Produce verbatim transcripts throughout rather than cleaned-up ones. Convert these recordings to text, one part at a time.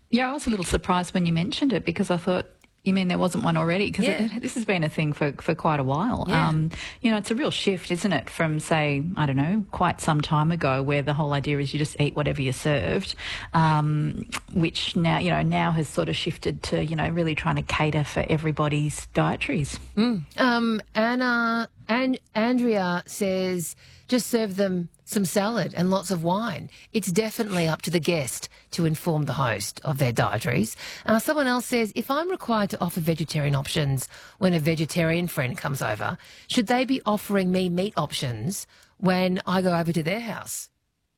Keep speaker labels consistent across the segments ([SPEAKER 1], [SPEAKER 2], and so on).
[SPEAKER 1] Yeah, I was a little surprised when you mentioned it because I thought, you mean there wasn't one already? Because
[SPEAKER 2] Yeah.
[SPEAKER 1] this has been a thing for, for quite a while.
[SPEAKER 2] Yeah.
[SPEAKER 1] Um, you know, it's a real shift, isn't it, from, say, I don't know, quite some time ago where the whole idea is you just eat whatever you're served, um, which now, you know, now has sort of shifted to, you know, really trying to cater for everybody's dietaries.
[SPEAKER 2] Mm. Um, Anna and Andrea says just serve them some salad and lots of wine. It's definitely up to the guest to inform the host of their dietaries. Uh, someone else says, if I'm required to offer vegetarian options when a vegetarian friend comes over, should they be offering me meat options when I go over to their house?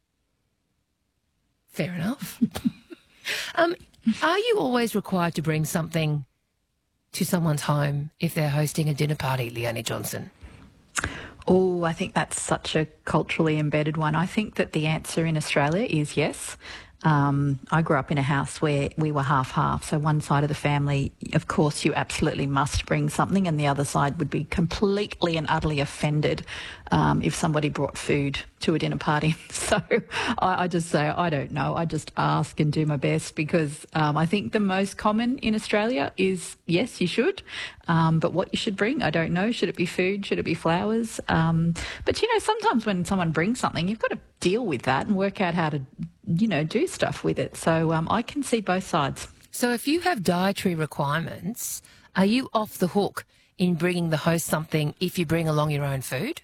[SPEAKER 2] Fair enough. um, are you always required to bring something to someone's home if they're hosting a dinner party, Leonie Johnson?
[SPEAKER 1] Oh, I think that's such a culturally embedded one. I think that the answer in Australia is yes. Um, I grew up in a house where we were half-half. So one side of the family, of course, you absolutely must bring something, and the other side would be completely and utterly offended um, if somebody brought food to a dinner party. So I, I just say, I don't know. I just ask and do my best because um, I think the most common in Australia is, yes, you should. Um, but what you should bring, I don't know. Should it be food? Should it be flowers? Um, but, you know, sometimes when someone brings something, you've got to deal with that and work out how to, you know, do stuff with it. So um, I can see both sides.
[SPEAKER 2] So if you have dietary requirements, are you off the hook in bringing the host something if you bring along your own food?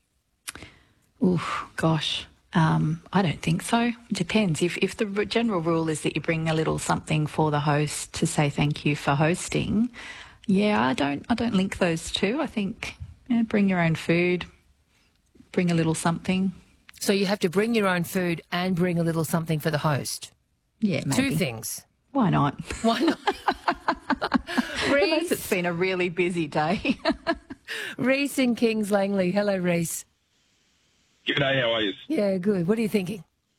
[SPEAKER 1] Oh, gosh. Um, I don't think so. It depends. If if the r- general rule is that you bring a little something for the host to say thank you for hosting, yeah, I don't I don't link those two. I think yeah, bring your own food, bring a little something.
[SPEAKER 2] So you have to bring your own food and bring a little something for the host.
[SPEAKER 1] Yeah, maybe.
[SPEAKER 2] Two things.
[SPEAKER 1] Why not?
[SPEAKER 2] Why not?
[SPEAKER 1] Unless it's been a really busy day.
[SPEAKER 2] Reese in Kings Langley. Hello, Reese.
[SPEAKER 3] G'day, how are you?
[SPEAKER 2] Yeah, good. What are you thinking?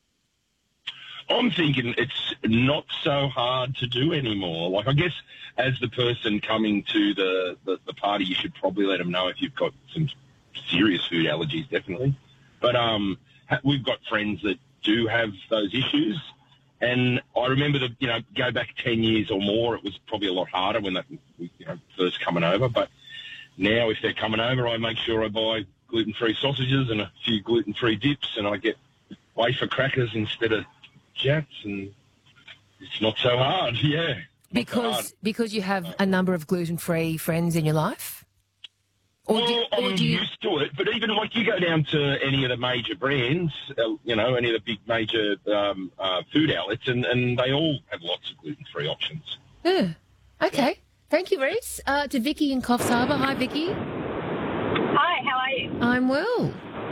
[SPEAKER 3] I'm thinking it's not so hard to do anymore. Like, I guess as the person coming to the, the, the party, you should probably let them know if you've got some serious food allergies, definitely. But um, ha- we've got friends that do have those issues. And I remember, the, you know, go back ten years or more, it was probably a lot harder when they were you know, first coming over. But now if they're coming over, I make sure I buy gluten-free sausages and a few gluten-free dips, and I get wafer crackers instead of jats, and it's not so hard, yeah.
[SPEAKER 2] Because
[SPEAKER 3] so hard.
[SPEAKER 2] because you have a number of gluten-free friends in your life? Or
[SPEAKER 3] well,
[SPEAKER 2] do, or
[SPEAKER 3] I'm
[SPEAKER 2] do you...
[SPEAKER 3] used to it, but even like you go down to any of the major brands, uh, you know, any of the big major um, uh, food outlets, and, and they all have lots of gluten-free options.
[SPEAKER 2] Yeah. Okay. Thank you, Reese. Uh, to Vicky in Coffs Harbour. Hi, Vicky.
[SPEAKER 4] Hi, how are you?
[SPEAKER 2] I'm well.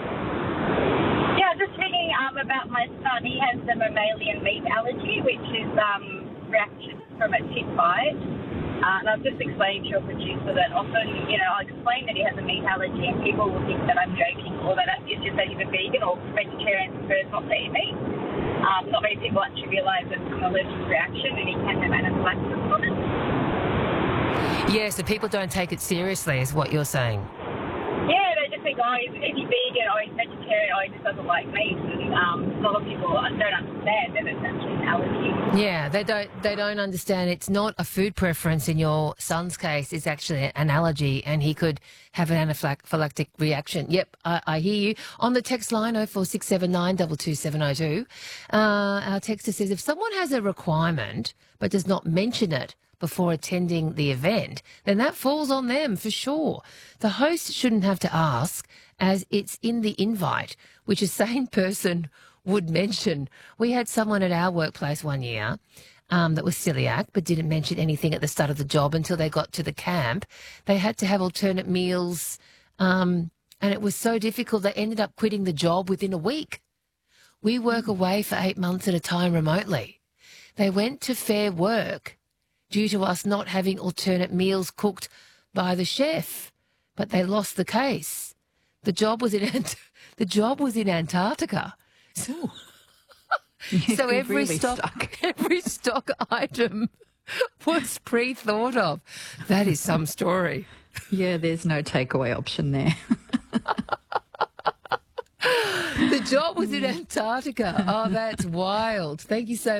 [SPEAKER 4] Yeah, just thinking um, about my son. He has the mammalian meat allergy, which is um, reaction from a tick bite. Uh, and I've just explained to your producer that often, you know, I'll explain that he has a meat allergy and people will think that I'm joking or that it's just that he's a vegan or vegetarian prefers not to eat meat. Um, not many people actually realise it's an allergic reaction and he can have anaphylaxis from it.
[SPEAKER 2] Yeah, so people don't take it seriously is what you're saying.
[SPEAKER 4] Yeah, they just think, oh, is, is he vegan or he's vegetarian or he just doesn't like meat. And um, a lot of people don't understand that it's actually an allergy.
[SPEAKER 2] Yeah, they don't they don't understand it's not a food preference in your son's case. It's actually an allergy and he could have an anaphylactic reaction. Yep, I, I hear you. On the text line oh four six seven nine two two seven oh two, uh, our texter says if someone has a requirement but does not mention it before attending the event, then that falls on them for sure. The host shouldn't have to ask as it's in the invite, which a sane person would mention. We had someone at our workplace one year um, that was celiac but didn't mention anything at the start of the job until they got to the camp. They had to have alternate meals um, and it was so difficult they ended up quitting the job within a week. We work away for eight months at a time remotely. They went to Fair Work due to us not having alternate meals cooked by the chef, but they lost the case. The job was in Ant- the job was in Antarctica, so, so every
[SPEAKER 1] really
[SPEAKER 2] stock
[SPEAKER 1] stuck.
[SPEAKER 2] every stock item was pre-thought of. That is some story.
[SPEAKER 1] Yeah, there's no takeaway option there.
[SPEAKER 2] The job was in Antarctica. Oh, that's wild. Thank you so